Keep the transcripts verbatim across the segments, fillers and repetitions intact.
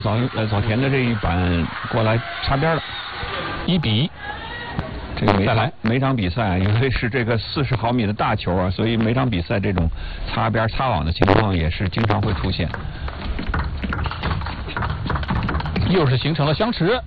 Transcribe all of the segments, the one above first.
早呃早田的这一板过来擦边了， 一比一。 这个每再来每场比赛，因为是这个四十毫米的大球啊，所以每场比赛这种擦边擦网的情况也是经常会出现。 又是形成了相持。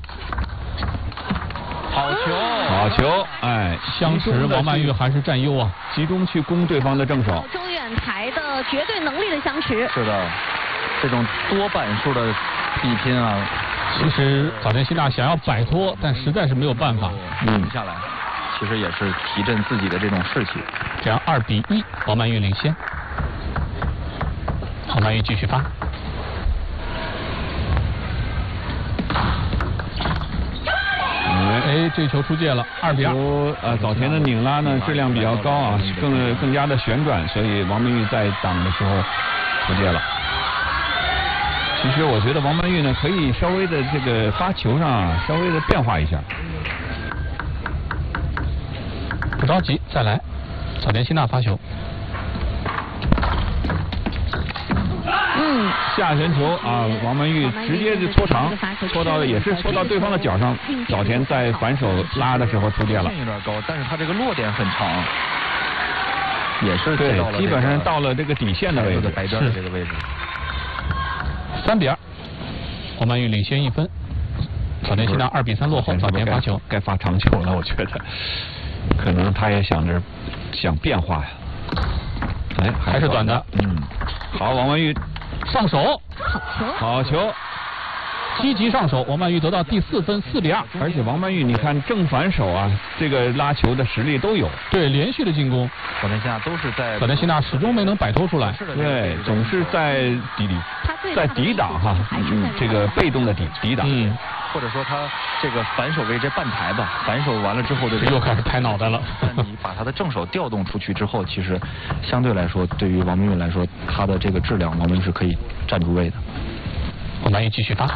好球， 好球，哎， 相持王曼玉还是占优啊， 集中去攻对方的正手。 周远台的绝对能力的相持。 是的，这种多板数的比拼啊， 其实早田希娜想要摆脱，但实在是没有办法。 嗯，下来，其实也是提振自己的这种士气。 这样二比一，王曼玉领先。王曼玉继续发。哎，这球出界了，二比二。 呃，早田的拧拉呢质量比较高啊，更更加的旋转，所以王曼玉在挡的时候出界了。其实我觉得王曼玉呢可以稍微的这个发球上啊稍微的变化一下。 不着急，再来。早田希娜发球。 嗯， 下旋球啊，王曼玉直接就搓长，搓到也是搓到对方的脚上。早田在反手拉的时候出界了， 有点高，但是他这个落点很长，也是对， 到了基本上到了这个底线的位置， 白边的这个位置。 三比二，王曼玉领先一分。早田希娜二比三落后，早田发球， 该发长球了，我觉得，可能他也想着想变化呀。哎， 还是短的， 嗯，好，王曼玉。 上手， 好球， 好球， 积极上手，王曼玉得到第四分，四比二。 而且王曼玉，你看正反手啊，这个拉球的实力都有。 对，连续的进攻， 早田希娜都是在， 早田希娜始终没能摆脱出来。 对，总是在抵在抵挡哈，嗯，这个被动的抵抵挡。 嗯， 或者说他这个反手为这半抬吧，反手完了之后的又开始抬脑袋了。 你把他的正手调动出去之后，其实相对来说，对于王曼玉来说，他的这个质量，王曼玉是可以站住位的。 王曼玉继续发。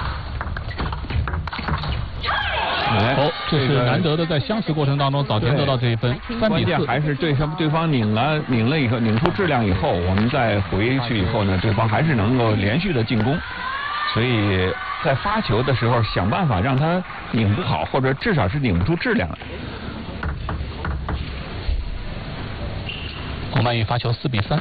哎， 哦，这是难得的在相持过程当中，早田得到这一分，三比四。 还是对上对方拧了拧了以后，拧出质量以后，我们再回去以后呢，对方还是能够连续的进攻，所以在发球的时候想办法让他拧不好，或者至少是拧不出质量来。 王曼玉发球四比三，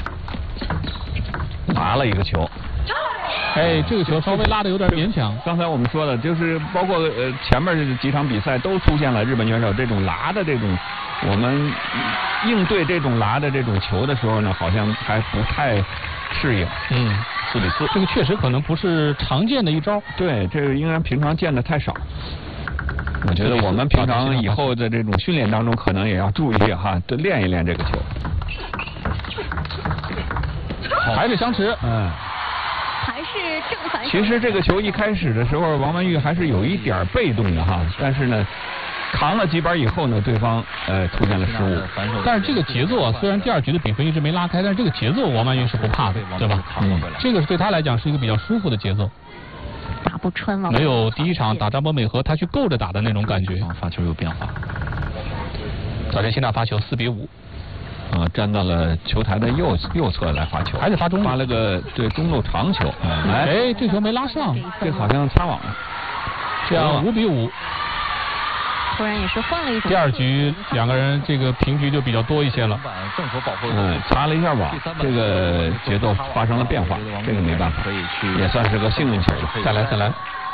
拿了一个球。 哎，这个球稍微拉的有点勉强。 刚才我们说的，就是包括呃前面这几场比赛都出现了日本选手这种拉的这种，我们应对这种拉的这种球的时候呢，好像还不太适应。 嗯， 四比四， 这个确实可能不是常见的一招。 对，这个应该平常见的太少。我觉得我们平常以后的这种训练当中，可能也要注意哈，多练一练这个球。 还是相持， 嗯。 还是正反手。 其实这个球一开始的时候，王曼玉还是有一点被动的哈，但是呢，扛了几板以后呢，对方呃出现了失误。 但是这个节奏啊，虽然第二局的比分一直没拉开，但是这个节奏王曼玉是不怕的，对吧？嗯，这个是对他来讲是一个比较舒服的节奏。 打不穿了。 没有第一场打张博美和他去够着打的那种感觉。 发球有变化。 早田希娜发球四比五。 啊，站到了球台的右右侧来发球， 还是发中路， 发了个对中路长球。 哎，哎这球没拉上， 这好像擦网了。 这样五比五。 突然也是换了一种。 第二局两个人这个平局就比较多一些了。 正手保护。 嗯，擦了一下网，这个节奏发生了变化，这个没办法，也算是个幸运球了。 再来再来。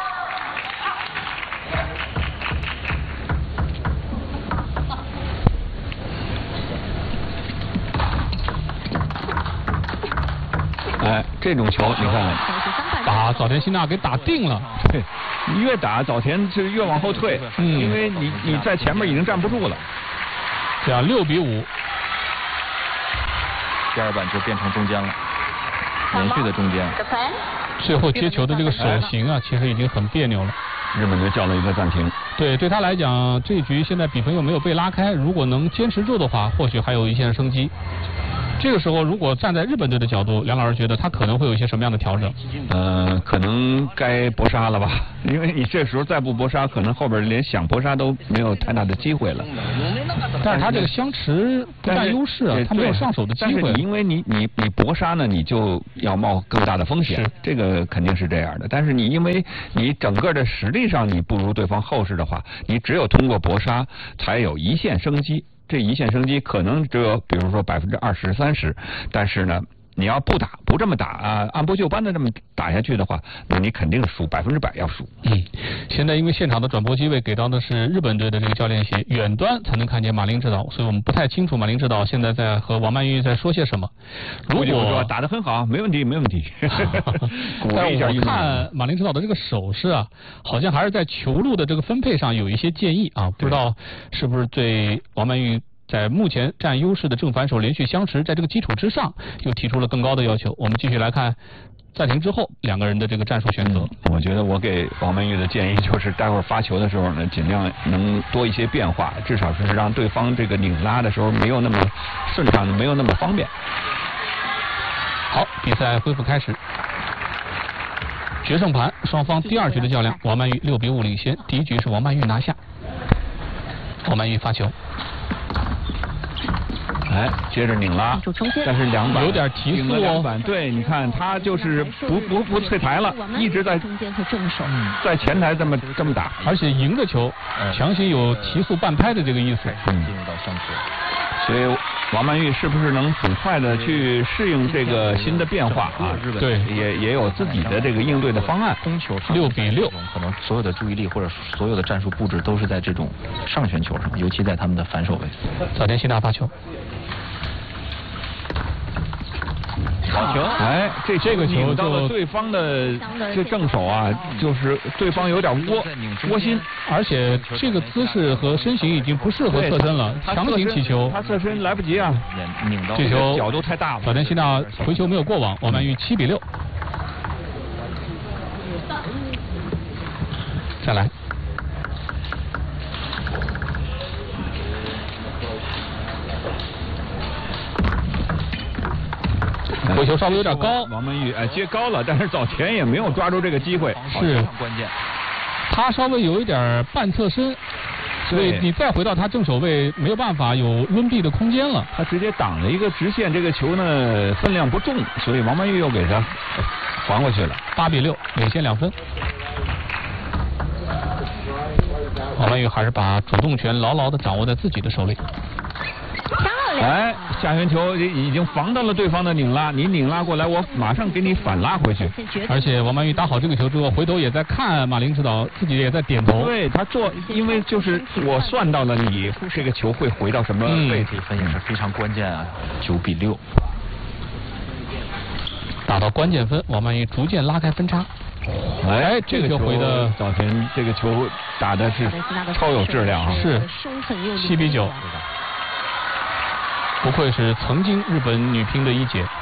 哎，这种球你看， 把早田希娜给打定了。 对，你越打早田就越往后退，嗯，因为你你在前面已经站不住了。 这样六比五， 第二板就变成中间了，连续的中间。 最后接球的这个手型啊，其实已经很别扭了。 日本队叫了一个暂停。 对，对他来讲，这一局现在比分又没有被拉开，如果能坚持住的话，或许还有一线生机。 这个时候，如果站在日本队的角度，梁老师觉得他可能会有一些什么样的调整？ 呃，可能该搏杀了吧，因为你这时候再不搏杀，可能后边连想搏杀都没有太大的机会了。 但是他这个相持不占优势啊，他没有上手的机会。 但是你因为你你你搏杀呢，你就要冒更大的风险，这个肯定是这样的。但是你因为你整个的实力上你不如对方厚实的话，你只有通过搏杀才有一线生机。这一线生机可能只有比如说百分之二十三十，但是呢，你要不打不这么打啊，按部就班的这么打下去的话，那你肯定输，百分之百要输。 嗯，现在因为现场的转播机位给到的是日本队的这个教练席，远端才能看见马林指导，所以我们不太清楚马林指导现在在和王曼玉在说些什么。如果说打得很好，没问题，没问题。 但我看马林指导的这个手势啊，好像还是在球路的这个分配上有一些建议啊，不知道是不是对王曼玉在目前占优势的正反手连续相持，在这个基础之上，又提出了更高的要求。我们继续来看暂停之后两个人的这个战术选择。 嗯、我觉得我给王曼玉的建议就是，待会儿发球的时候呢，尽量能多一些变化，至少是让对方这个拧拉的时候没有那么顺畅，没有那么方便。 好，比赛恢复开始。决胜盘，双方第二局的较量，王曼玉六比五领先。第一局是王曼玉拿下，王曼玉发球。 哎，接着拧拉，但是两板有点提速哦。 对，你看他就是不不不退台了，一直在中间和正手， 在前台这么这么打， 而且赢的球强行有提速半拍的这个意思。 嗯，进入到相持。 所以王曼玉是不是能很快的去适应这个新的变化啊？ 对， 也也有自己的这个应对的方案。 攻球六比六， 可能所有的注意力或者所有的战术布置都是在这种上旋球上，尤其在他们的反手位。 早田希娜发球。 好球！哎，这这个球到了对方的这正手啊，就是对方有点窝窝心， 而且这个姿势和身形已经不适合侧身了，强行起球， 他侧身来不及啊， 这球角度太大了。 早田希娜回球没有过网，王曼玉七比六。再来。回球稍微有点高， 王曼玉哎接高了，但是早田也没有抓住这个机会， 是关键。 他稍微有一点半侧身，所以你再回到他正手位，没有办法有抡臂的空间了。 他直接挡了一个直线，这个球呢分量不重，所以王曼玉又给他还回去了。 八比六，领先两分。王曼玉还是把主动权牢牢的掌握在自己的手里。 哎，下旋球已经防到了对方的拧拉，你拧拉过来，我马上给你反拉回去。 而且王曼玉打好这个球之后，回头也在看马林指导，自己也在点头。 对他做，因为就是我算到了你这个球会回到什么位置， 这分也是非常关键啊，九比六， 打到关键分，王曼玉逐渐拉开分差。哎，这个球回的早田，这个球打的是超有质量啊， 是七比九。不愧是曾经日本女乒的一姐，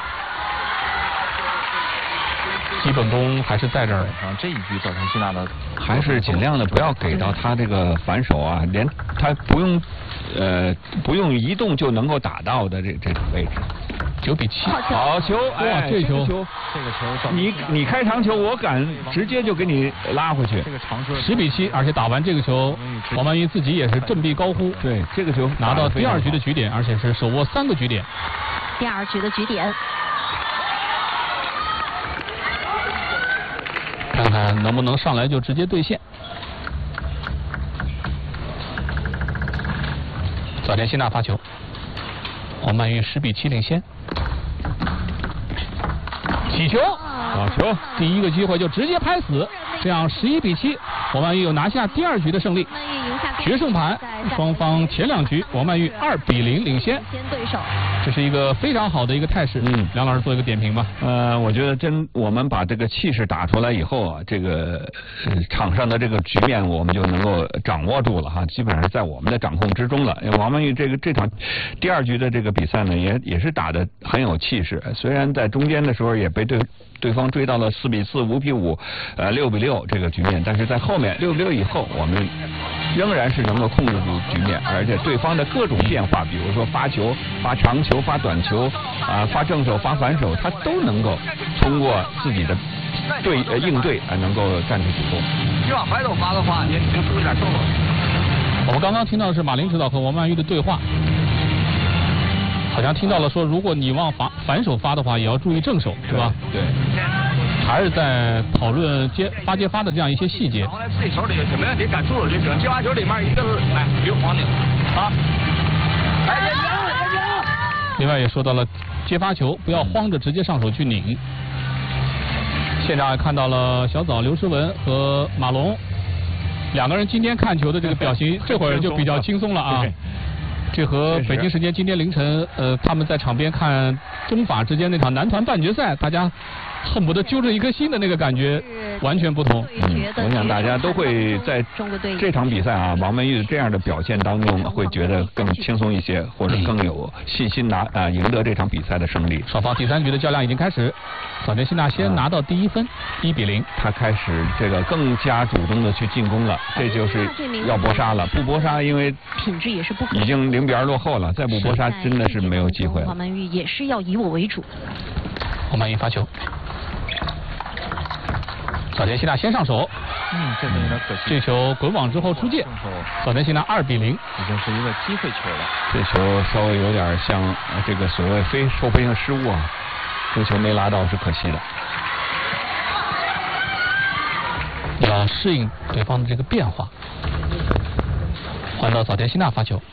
基本功还是在这儿。 啊，这一局早田希娜的还是尽量的不要给到他这个反手啊，连他不用呃不用移动就能够打到的这这种位置。 九比七， 好球！哎， 这球， 这个球， 你你开长球，我敢直接就给你拉回去。 这个长球十比七，而且打完这个球，王曼玉自己也是振臂高呼。 对，这个球拿到第二局的局点，而且是手握三个局点。 第二局的局点， 看看能不能上来就直接兑现。早田希娜发球。王曼玉十比七领先，起球， 好球！ 第一个机会就直接拍死，这样十一比七，王曼玉又拿下第二局的胜利。决胜盘，双方前两局王曼玉二比零领先。这是一个非常好的一个态势。嗯，梁老师做一个点评吧。 呃，我觉得真我们把这个气势打出来以后啊，这个、呃、场上的这个局面我们就能够掌握住了哈，基本上是在我们的掌控之中了。因为王曼玉这个这场第二局的这个比赛呢，也也是打得很有气势，虽然在中间的时候也被对对方追到了四比四、五比五、呃六比六这个局面，但是在后面六比六以后我们。 仍然是能够控制住局面，而且对方的各种变化，比如说发球、发长球、发短球，啊，发正手、发反手，他都能够通过自己的对呃应对啊，能够占据主动。 你往怀头发的话，你你就注意点动作。 我们刚刚听到的是马林指导和王曼玉的对话，好像听到了说，如果你往反反手发的话，也要注意正手，是吧？ 对。 还是在讨论接发接发的这样一些细节。 后来自己手里就没问题，赶出手就行。接发球里面一个是哎，有黄顶啊。哎，别停，别停。 另外也说到了接发球不要慌着直接上手去拧。现场也看到了小枣刘诗雯和马龙两个人今天看球的这个表情，这会儿就比较轻松了啊。这和北京时间今天凌晨，呃，他们在场边看中法之间那场男团半决赛，大家恨不得揪着一颗心的那个感觉完全不同。 嗯，我想大家都会在这场比赛啊，王曼玉这样的表现当中，会觉得更轻松一些，或者更有信心拿啊赢得这场比赛的胜利。 双方第三局的较量已经开始，早田希娜先拿到第一分，一比零。 他开始这个更加主动的去进攻了，这就是要搏杀了。不搏杀，因为品质也是不已经零比二落后了，再不搏杀真的是没有机会了。 王曼玉也是要以我为主。 王曼玉发球。早田希娜先上手， 嗯，这个有点可惜。 这球滚网之后出界，早田希娜二比零， 已经是一个机会球了。 这球稍微有点像这个所谓非受飞性失误啊，这球没拉到是可惜的。 要适应对方的这个变化，换到早田希娜发球。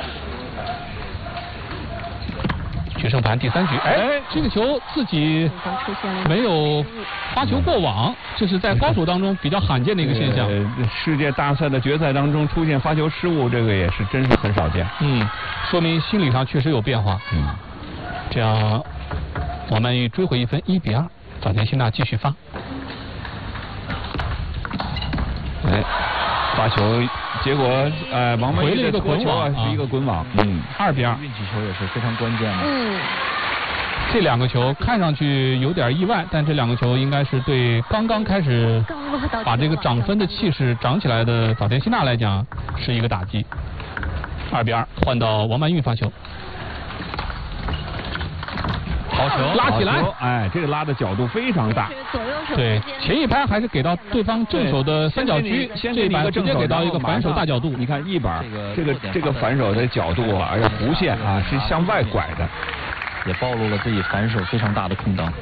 决胜盘第三局，哎，这个球自己没有发球过网，这是在高手当中比较罕见的一个现象。 呃，世界大赛的决赛当中出现发球失误，这个也是真是很少见。 嗯，说明心理上确实有变化。 嗯， 这样王曼玉追回一分，一比二，早田希娜继续发。 哎，发球。结果，呃，王曼玉的滚网是一个滚网，嗯， 二比二， 运气球也是非常关键的。 嗯， 这两个球看上去有点意外，但这两个球应该是对刚刚开始把这个涨分的气势涨起来的早田希娜来讲是一个打击。二比二，换到王曼玉发球。好球，拉起来！ 哎，这个拉的角度非常大。 对，前一拍还是给到对方正手的三角区，这一板直接给到一个反手大角度。 你看一板，这个这个反手的角度啊，而且弧线啊是向外拐的， 也暴露了自己反手非常大的空档。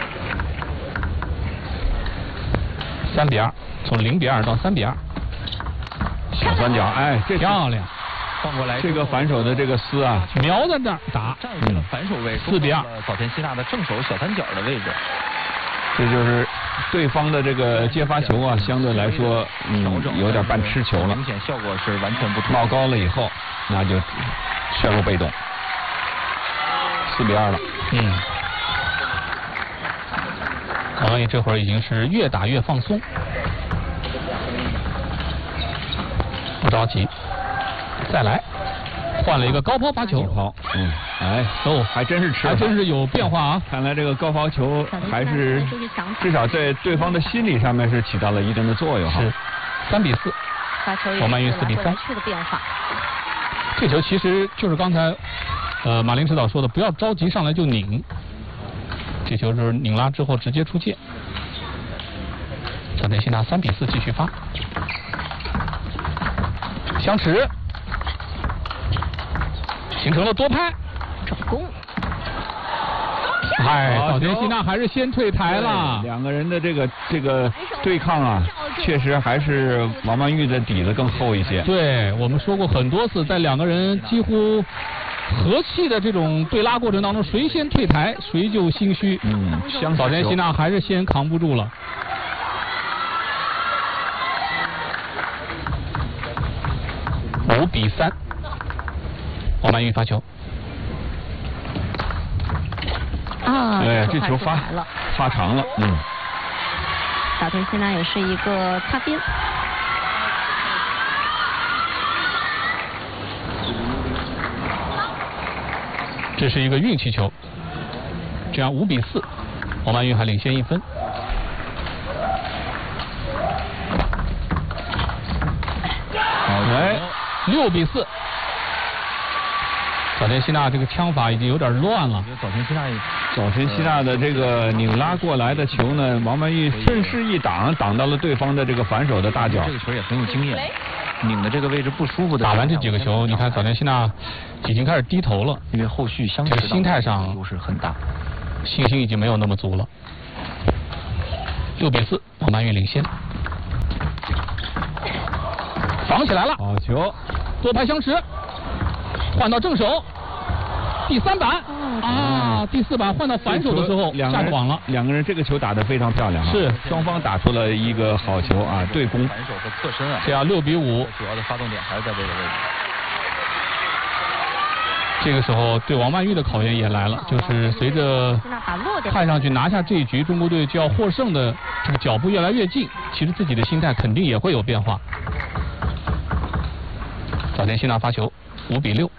三比二，从零比二到三比二。 小三角，哎，这漂亮。 放过来， 这个反手的这个丝啊， 瞄在那儿打， 站住了反手位， 四比二， 早田希娜的正手小三角的位置。 这就是对方的这个接发球啊，相对来说，嗯，有点半吃球了。 明显效果是完全不同。 冒高了以后，那就陷入被动。四比二了。 嗯。王曼玉这会儿已经是越打越放松，不着急。再来，换了一个高抛发球。 好，嗯，哎， 哦， 还真是吃， 还真是有变化啊！ 看来这个高抛球还是至少在对方的心理上面是起到了一定的作用哈。 是，三比四，王曼玉四比三。这球其实就是刚才呃马林指导说的，不要着急上来就拧。这球是拧拉之后直接出界。早田希娜三比四继续发，相持。形成了多拍， 转攻。 哎，早田希娜还是先退台了。 两个人的这个这个对抗啊，确实还是王曼玉的底子更厚一些。 对，我们说过很多次，在两个人几乎和气的这种对拉过程当中，谁先退台，谁就心虚。 嗯， 早田希娜还是先扛不住了。五比三。王曼玉发球， 啊， 对，这球发发长了，嗯。 早田希娜也是一个擦边。 这是一个运气球，这样五比四，王曼玉还领先一分。 好， 六比四。早田希娜这个枪法已经有点乱了。 早田希娜， 早田希娜的这个拧拉过来的球呢，王曼玉顺势一挡，挡到了对方的这个反手的大脚。 这个球也很有经验，拧的这个位置不舒服的。 打完这几个球，你看早田希娜已经开始低头了， 因为后续相这个心态上优势很大， 信心已经没有那么足了。六比四，王曼玉领先。防起来了， 好球， 多拍相持。换到正手，第三板啊，第四板换到反手的时候下网了。 两个人这个球打得非常漂亮啊， 是双方打出了一个好球啊，对攻。 反手和侧身啊， 这样六比五， 主要的发动点还是在这个位置。 这个时候对王曼玉的考验也来了，就是随着看上去拿下这一局，中国队就要获胜的这个脚步越来越近，其实自己的心态肯定也会有变化。早田希娜发球，五比六。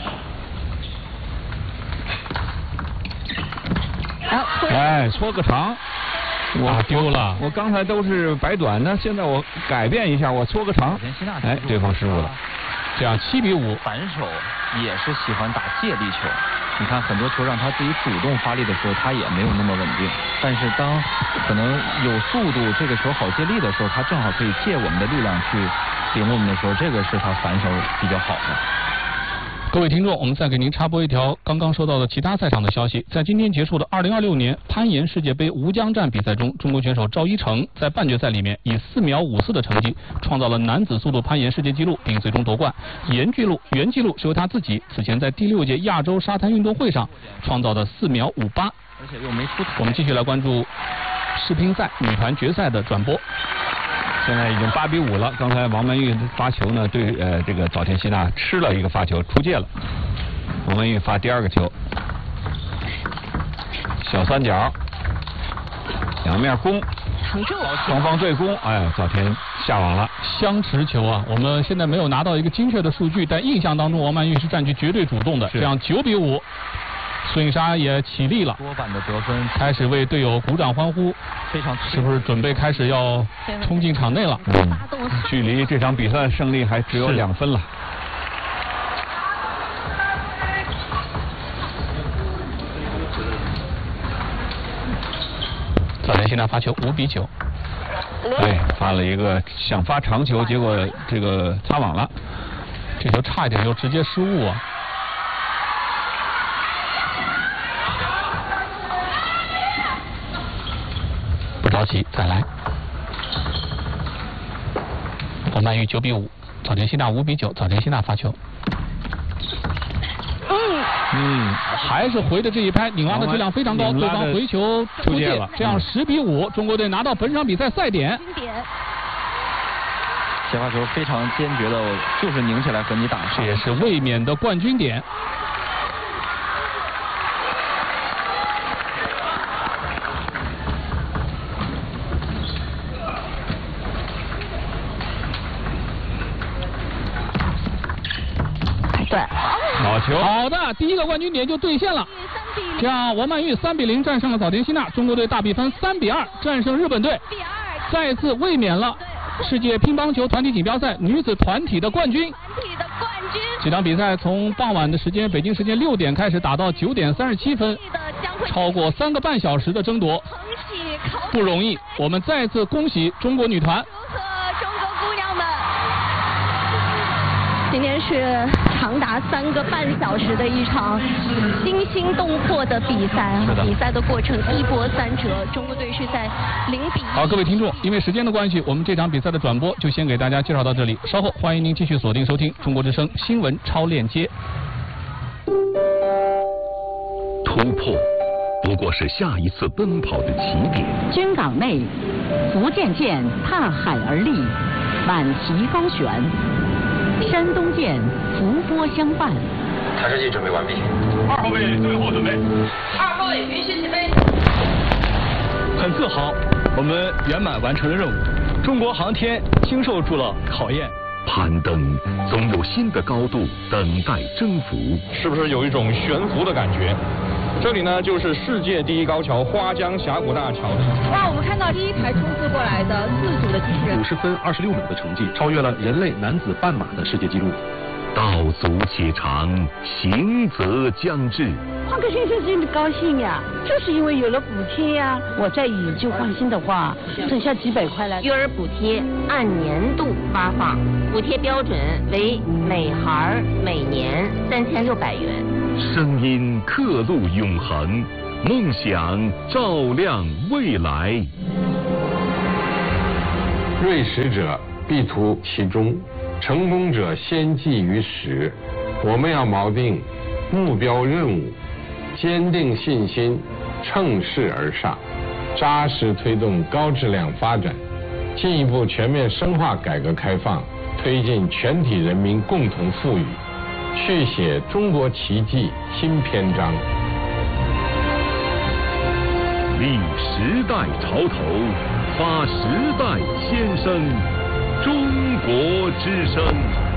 哎，搓个长， 我丢了。 我刚才都是摆短，那现在我改变一下，我搓个长。哎，对方失误了。 这样七比五。 反手也是喜欢打借力球，你看很多球让他自己主动发力的时候，他也没有那么稳定。但是当可能有速度，这个球好借力的时候，他正好可以借我们的力量去顶我们的时候，这个是他反手比较好的。 各位听众，我们再给您插播一条刚刚收到的其他赛场的消息。在今天结束的二零二六年攀岩世界杯吴江站比赛中，中国选手赵一成在半决赛里面以四秒五四的成绩创造了男子速度攀岩世界纪录，并最终夺冠。原纪录原纪录是由他自己此前在第六届亚洲沙滩运动会上创造的四秒五八。 而且又没出头。 我们继续来关注世乒赛女团决赛的转播。 现在已经八比五了。刚才王曼玉发球呢，对呃这个早田希娜吃了一个发球，出界了。王曼玉发第二个球，小三角，两面攻，双方对攻，哎，早田下网了。 相持球啊，我们现在没有拿到一个精确的数据，但印象当中王曼玉是占据绝对主动的。这样九比五。孙颖莎也起立了， 多板的得分， 开始为队友鼓掌欢呼， 非常是不是准备开始要冲进场内了？ 嗯，距离这场比赛胜利还只有两分了。 早田希娜发球五比九， 对，发了一个想发长球，结果这个擦网了， 这球差一点就直接失误啊。不着急，再来。王曼玉九比五，早田希娜五比九，早田希娜发球。嗯，还是回的这一拍，拧拉的质量非常高，对方回球出界，这样十比五，中国队拿到本场比赛赛点。 接发球非常坚决的，就是拧起来和你打， 这也是卫冕的冠军点。 好球， 好的，第一个冠军点就兑现了。这样，王曼玉三比零战胜了早田希娜，中国队大比分三比二战胜日本队，再次卫冕了世界乒乓球团体锦标赛女子团体的冠军。这场比赛从傍晚的时间，北京时间六点开始，打到九点三十七分，超过三个半小时的争夺，不容易。我们再次恭喜中国女团。 今天是长达三个半小时的一场惊心动魄的比赛啊！比赛的过程一波三折，中国队是在零比一。 好，各位听众，因为时间的关系，我们这场比赛的转播就先给大家介绍到这里。稍后欢迎您继续锁定收听中国之声新闻超链接。 突破不过是下一次奔跑的起点。 军港内，福建舰踏海而立，满旗高悬。山东舰伏波相伴。 探视器准备完毕。 二号位最后准备。 二号位允许起飞。 很自豪，我们圆满完成了任务。中国航天经受住了考验。 攀登总有新的高度等待征服。 是不是有一种悬浮的感觉？ 这里呢就是世界第一高桥花江峡谷大桥。 哇，我们看到第一台冲刺过来的自主的机器人， 五十分二十六秒的成绩，超越了人类男子半马的世界纪录。 道阻且长，行则将至。 换个先生真的高兴呀，就是因为有了补贴呀。我再以旧换新的话，省下几百块来。 育儿补贴按年度发放，补贴标准为每孩每年三千六百元。 声音刻录永恒，梦想照亮未来。 锐识者必图其中，成功者先记于始。我们要锚定目标任务，坚定信心，乘势而上，扎实推动高质量发展，进一步全面深化改革开放，推进全体人民共同富裕，续写中国奇迹新篇章。 立时代潮头，发时代先声，中国之声。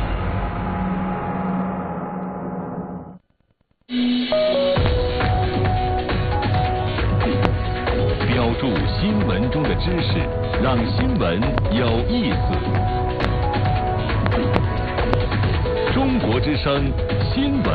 标注新闻中的知识，让新闻有意思。中国之声新闻